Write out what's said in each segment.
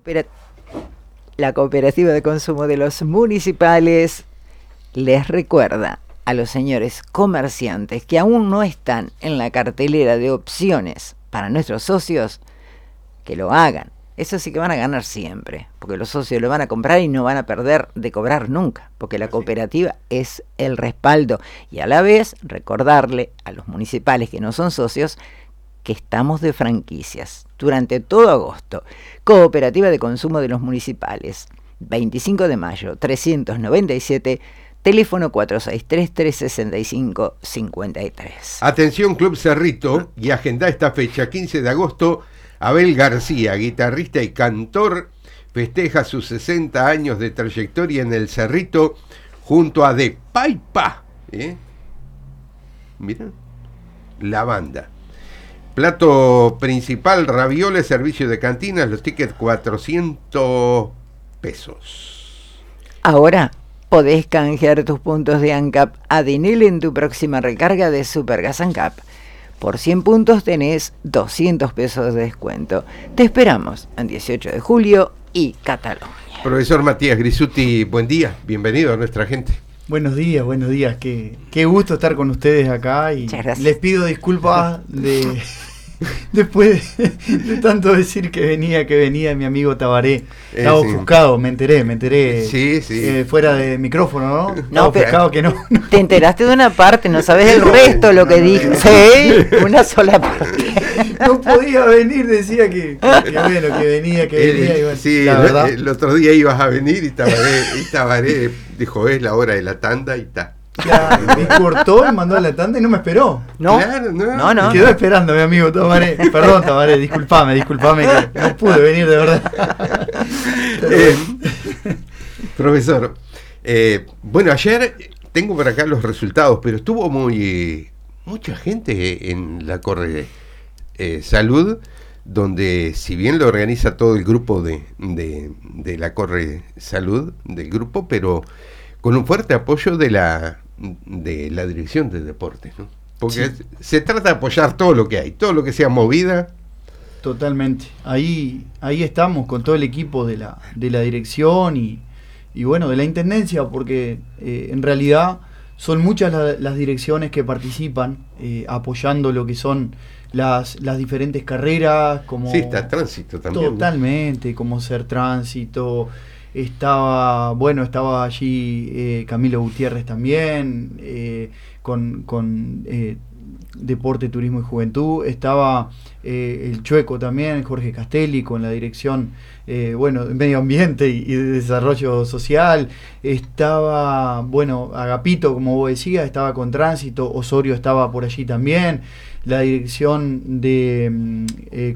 La Cooperativa de Consumo de los Municipales les recuerda a los señores comerciantes que aún no están en la cartelera de opciones para nuestros socios que lo hagan. Eso sí que van a ganar siempre, porque los socios lo van a comprar y no van a perder de cobrar nunca, porque la cooperativa es el respaldo. Y a la vez recordarle a los municipales que no son socios que estamos de franquicias durante todo agosto. Cooperativa de Consumo de los Municipales, 25 de mayo, 397, teléfono 463-365-53. Atención Club Cerrito, y agenda esta fecha, 15 de agosto, Abel García, guitarrista y cantor, festeja sus 60 años de trayectoria en el Cerrito junto a De Paipa. Mira, la banda. Plato principal, ravioles, servicio de cantinas, los tickets 400 pesos. Ahora podés canjear tus puntos de ANCAP a Dinel en tu próxima recarga de Supergas ANCAP. Por 100 puntos tenés 200 pesos de descuento. Te esperamos en 18 de julio y Cataluña. Profesor Matías Grisuti, buen día, bienvenido a nuestra gente. Buenos días, qué gusto estar con ustedes acá y les pido disculpas después de tanto decir que venía mi amigo Tabaré. Estaba ofuscado, me enteré. Sí. Fuera de micrófono, ¿no? No, ofuscado que no. Te enteraste de una parte, no sabes el resto lo que dije. Sí, una sola parte. No podía venir, decía que venía. Y bueno, sí, la verdad. El otro día ibas a venir y Tabaré dijo, es la hora de la tanda y está. Claro, me cortó, me mandó a la tanda y no me esperó. No, me quedó esperando mi amigo Tabaré. Perdón, Tabaré, disculpame que no pude venir de verdad. Profesor, bueno, ayer tengo por acá los resultados, pero estuvo mucha gente en la Corre Salud, donde si bien lo organiza todo el grupo de la Corre Salud, del grupo, pero con un fuerte apoyo de la Dirección de Deportes, ¿no? Porque se trata de apoyar todo lo que hay, todo lo que sea movida. Totalmente. Ahí estamos con todo el equipo de la dirección y bueno, de la intendencia, porque en realidad son muchas las direcciones que participan apoyando lo que son las diferentes carreras, como sí, está tránsito también. Totalmente, ¿no? Como Ser Tránsito. Estaba allí Camilo Gutiérrez también, con Deporte, Turismo y Juventud. Estaba el Chueco también, Jorge Castelli, con la dirección de Medio Ambiente y de Desarrollo Social. Estaba, Agapito, como vos decías, estaba con Tránsito. Osorio estaba por allí también. La dirección de,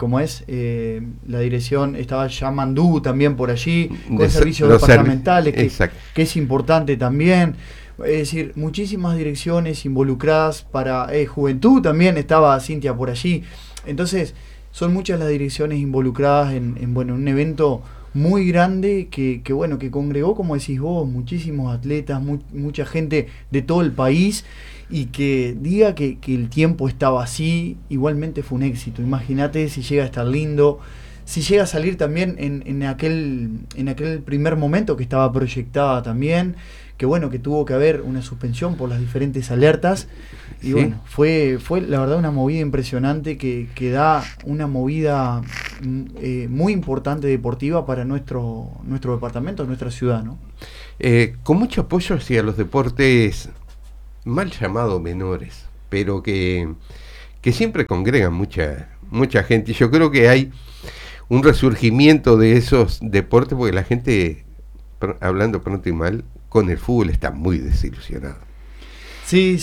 la dirección estaba Yamandú también por allí, con servicios departamentales, que es importante también. Es decir, muchísimas direcciones involucradas para Juventud, también estaba Cintia por allí. Entonces, son muchas las direcciones involucradas en un evento muy grande que congregó, como decís vos, muchísimos atletas, mucha gente de todo el país. Y que diga que el tiempo estaba así, igualmente fue un éxito. Imagínate si llega a estar lindo, si llega a salir también en aquel primer momento que estaba proyectada también, que tuvo que haber una suspensión por las diferentes alertas. Y ¿sí? Fue la verdad una movida impresionante que da una movida muy importante deportiva para nuestro departamento, nuestra ciudad, ¿no? Con mucho apoyo hacia los deportes mal llamados menores, pero que siempre congregan mucha gente. Yo creo que hay un resurgimiento de esos deportes porque la gente, hablando pronto y mal, con el fútbol está muy desilusionada. Sí.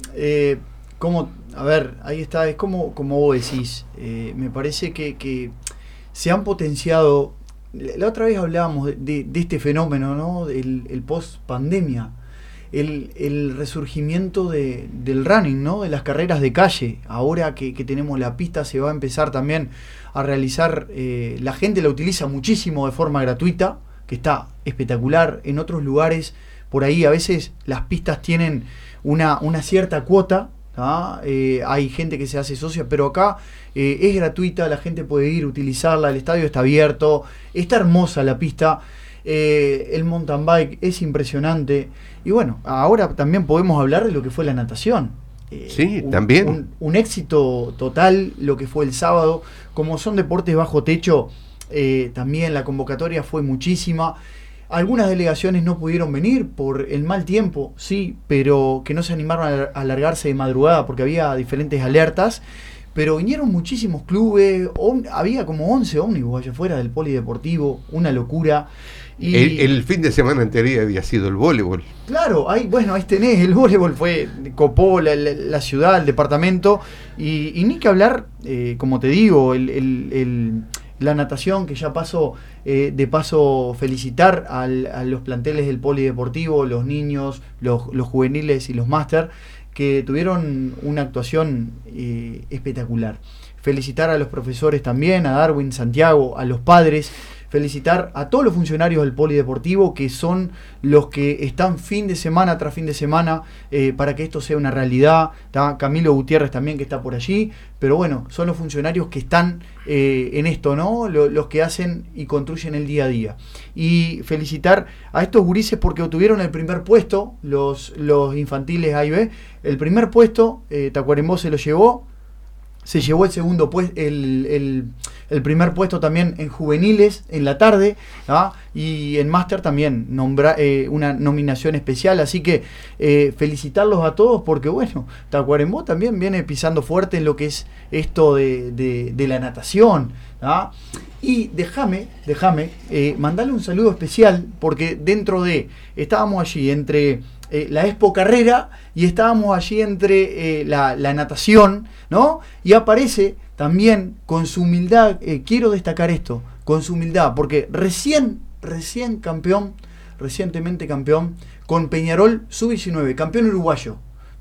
Ahí está, es como vos decís. Me parece que se han potenciado. La otra vez hablábamos de este fenómeno, ¿no? El post-pandemia. El resurgimiento del running, ¿no? De las carreras de calle. Ahora que tenemos la pista, se va a empezar también a realizar. La gente la utiliza muchísimo de forma gratuita, que está espectacular. En otros lugares, por ahí, a veces las pistas tienen una cierta cuota, Hay gente que se hace socia, pero acá es gratuita, la gente puede ir, utilizarla, el estadio está abierto, está hermosa la pista, el mountain bike es impresionante, y bueno, ahora también podemos hablar de lo que fue la natación. Sí, también. Un éxito total lo que fue el sábado, como son deportes bajo techo, también la convocatoria fue muchísima. Algunas delegaciones no pudieron venir por el mal tiempo, sí, pero que no se animaron a largarse de madrugada porque había diferentes alertas, pero vinieron muchísimos clubes, había como 11 ómnibus allá afuera del polideportivo, una locura. Y el fin de semana anterior había sido el voleibol. Claro, ahí tenés, el voleibol copó la ciudad, el departamento, y ni que hablar, como te digo, la natación, que ya paso de paso felicitar a los planteles del polideportivo, los niños, los juveniles y los máster, que tuvieron una actuación espectacular. Felicitar a los profesores también, a Darwin, Santiago, a los padres. Felicitar a todos los funcionarios del polideportivo, que son los que están fin de semana tras fin de semana para que esto sea una realidad. Está Camilo Gutiérrez también, que está por allí, pero bueno, son los funcionarios que están en esto, ¿no? Los que hacen y construyen el día a día. Y felicitar a estos gurises porque obtuvieron el primer puesto, los infantiles A y B. El primer puesto, Tacuarembó se llevó el segundo puesto, el primer puesto también en juveniles en la tarde, y en máster también una nominación especial, así que felicitarlos a todos porque bueno, Tacuarembó también viene pisando fuerte en lo que es esto de la natación, y déjame mandarle un saludo especial porque estábamos allí entre la Expo Carrera y estábamos allí entre la natación, ¿no? Y aparece también con su humildad, quiero destacar esto, con su humildad, porque recientemente campeón con Peñarol Sub-19, campeón uruguayo,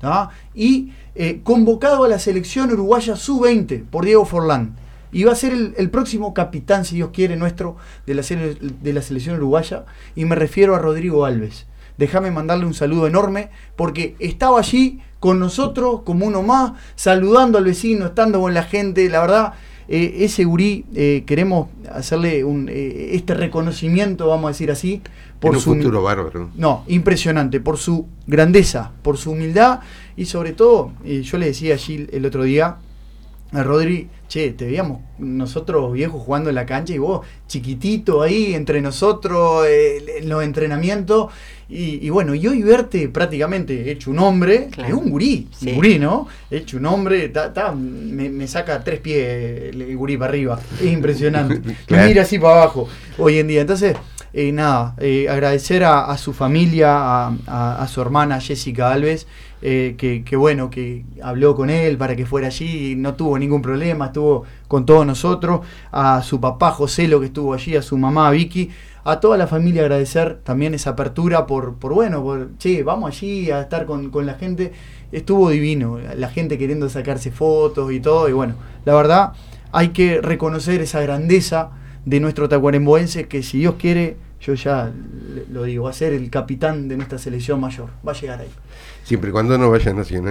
y convocado a la selección uruguaya Sub-20 por Diego Forlán. Y va a ser el próximo capitán, si Dios quiere, nuestro de la selección uruguaya, y me refiero a Rodrigo Alves. Déjame mandarle un saludo enorme, porque estaba allí con nosotros, como uno más, saludando al vecino, estando con la gente. La verdad, ese gurí, queremos hacerle este reconocimiento, vamos a decir así, por su futuro bárbaro. No, impresionante, por su grandeza, por su humildad, y sobre todo, yo le decía allí el otro día a Rodri, te veíamos nosotros viejos jugando en la cancha y vos chiquitito ahí entre nosotros en los entrenamientos, y bueno, y hoy verte prácticamente hecho un hombre, claro. Es un gurí, sí. Un gurí, ¿no? Hecho un hombre, me saca 3 pies el gurí para arriba, es impresionante, claro. Me mira así para abajo hoy en día. Entonces, agradecer a su familia, a su hermana Jessica Alves, que bueno, que habló con él para que fuera allí, no tuvo ningún problema, estuvo con todos nosotros, a su papá José, lo que estuvo allí, a su mamá Vicky, a toda la familia agradecer también esa apertura por vamos allí a estar con la gente. Estuvo divino, la gente queriendo sacarse fotos y todo, y bueno, la verdad hay que reconocer esa grandeza de nuestro tacuaremboense, que si Dios quiere, yo ya lo digo, va a ser el capitán de nuestra selección mayor, va a llegar ahí. Siempre y cuando no vaya a Nacional.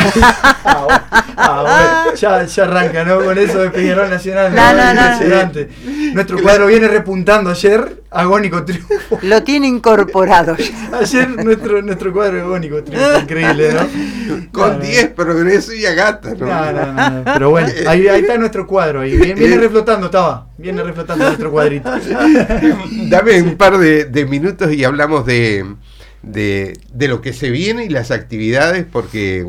Bueno, ya arranca, ¿no? Con eso de Peñarol Nacional. Impresionante. Nuestro cuadro viene repuntando ayer, agónico triunfo. Lo tiene incorporado. Ayer nuestro cuadro agónico triunfo, increíble, ¿no? Con 10 progreso y agata, ¿no? No. Pero bueno, ahí está nuestro cuadro. Ahí viene reflotando nuestro cuadrito. Dame un par de minutos y hablamos de lo que se viene y las actividades, porque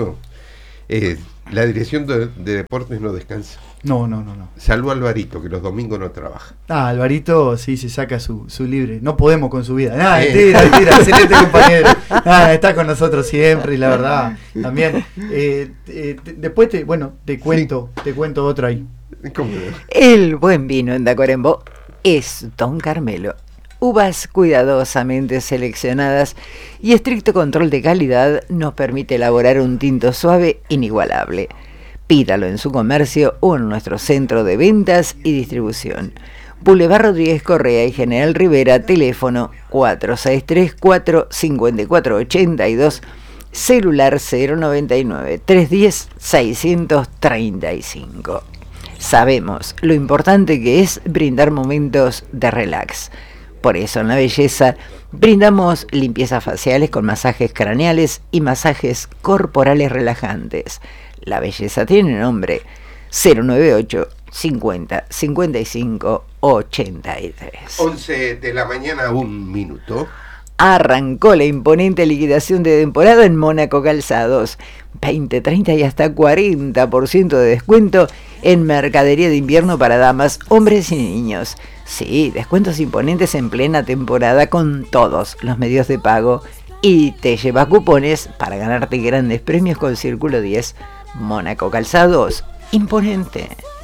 la dirección de deportes no descansa. No. Salvo Alvarito, que los domingos no trabaja. Alvarito sí se saca su libre. No podemos con su vida. Mentira, excelente compañero. Está con nosotros siempre, y la verdad, también. Después te cuento otra ahí. ¿Cómo? El buen vino en Tacuarembó es Don Carmelo. Uvas cuidadosamente seleccionadas y estricto control de calidad nos permite elaborar un tinto suave inigualable. Pídalo en su comercio o en nuestro centro de ventas y distribución. Boulevard Rodríguez Correa y General Rivera, teléfono 4634-5482 celular 099-310-635. Sabemos lo importante que es brindar momentos de relax. Por eso en La Belleza brindamos limpiezas faciales con masajes craneales y masajes corporales relajantes. La Belleza tiene nombre: 098 50 55 83. 11 de la mañana, 1 minuto. Arrancó la imponente liquidación de temporada en Mónaco Calzados. 20, 30 y hasta 40% de descuento en mercadería de invierno para damas, hombres y niños. Sí, descuentos imponentes en plena temporada con todos los medios de pago. Y te lleva cupones para ganarte grandes premios con Círculo 10. Mónaco Calzados, imponente.